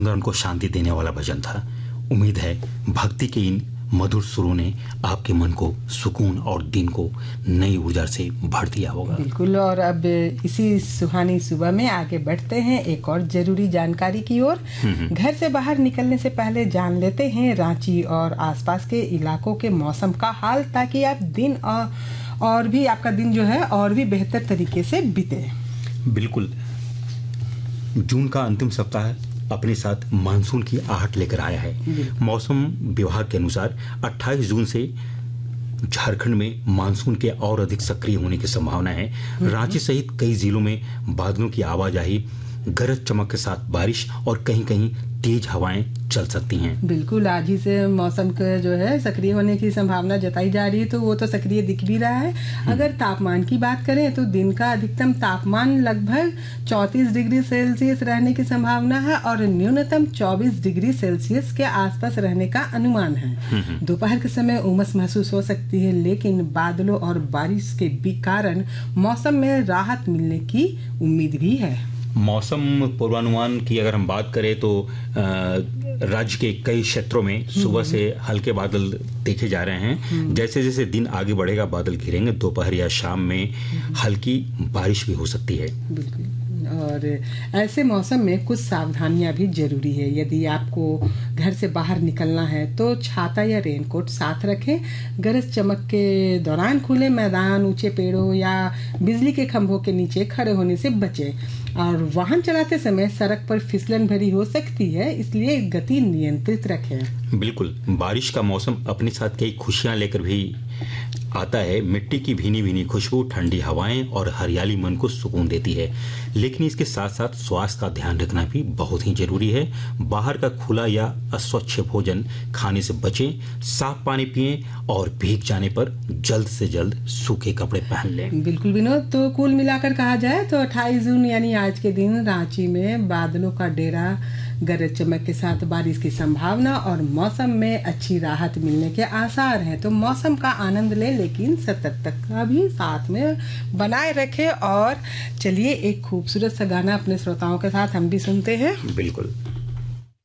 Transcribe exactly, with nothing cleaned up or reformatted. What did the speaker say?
उनको शांति देने वाला भजन था। उम्मीद है भक्ति के इन मधुर सुरों ने आपके मन को सुकून और दिन को नई ऊर्जा से भर दिया होगा। बिल्कुल। और अब इसी सुहानी सुबह में आगे बढ़ते हैं एक और जरूरी जानकारी की ओर। घर से बाहर निकलने से पहले जान लेते हैं रांची और आसपास के इलाकों के मौसम का हाल, ताकि आप दिन और, और भी आपका दिन जो है और भी बेहतर तरीके से बीते। बिल्कुल। जून का अंतिम सप्ताह अपने साथ मानसून की आहट लेकर आया है। मौसम विभाग के अनुसार अट्ठाईस जून से झारखंड में मानसून के और अधिक सक्रिय होने की संभावना है। रांची सहित कई जिलों में बादलों की आवाजाही, गरज चमक के साथ बारिश और कहीं कहीं तेज हवाएं चल सकती हैं। बिल्कुल। आज ही से मौसम का जो है सक्रिय होने की संभावना जताई जा रही है, तो वो तो सक्रिय दिख भी रहा है। अगर तापमान की बात करें तो दिन का अधिकतम तापमान लगभग चौंतीस डिग्री सेल्सियस रहने की संभावना है और न्यूनतम चौबीस डिग्री सेल्सियस के आसपास रहने का अनुमान है। दोपहर के समय उमस महसूस हो सकती है, लेकिन बादलों और बारिश के कारण मौसम में राहत मिलने की उम्मीद भी है। मौसम पूर्वानुमान की अगर हम बात करें तो राज्य के कई क्षेत्रों में सुबह से हल्के बादल देखे जा रहे हैं। जैसे जैसे दिन आगे बढ़ेगा बादल घिरेंगे, दोपहर या शाम में हल्की बारिश भी हो सकती है। बिल्कुल। और ऐसे मौसम में कुछ सावधानियां भी जरूरी है। यदि आपको घर से बाहर निकलना है तो छाता या रेनकोट साथ रखें। गरज चमक के दौरान खुले मैदान, ऊंचे पेड़ों या बिजली के खंभों के नीचे खड़े होने से बचें। और वाहन चलाते समय सड़क पर फिसलन भरी हो सकती है, इसलिए गति नियंत्रित रखें। बिल्कुल। बारिश का मौसम अपने साथ कई खुशियां लेकर भी आता है। मिट्टी की भीनी भीनी खुशबू, ठंडी हवाएं और हरियाली मन को सुकून देती है, लेकिन इसके साथ साथ स्वास्थ्य का ध्यान रखना भी बहुत ही जरूरी है। बाहर का खुला या अस्वच्छ भोजन खाने से बचें, साफ पानी पिएं और भीग जाने पर जल्द से जल्द सूखे कपड़े पहन लें। बिल्कुल विनोद। तो कुल मिलाकर कहा जाए तो अट्ठाईस जून यानी आज के दिन रांची में बादलों का डेरा, गरज चमक के साथ बारिश की संभावना और मौसम में अच्छी राहत मिलने के आसार हैं। तो मौसम का आनंद लें, लेकिन सतर्कता भी साथ में बनाए रखें। और चलिए एक खूबसूरत सा गाना अपने श्रोताओं के साथ हम भी सुनते हैं। बिल्कुल।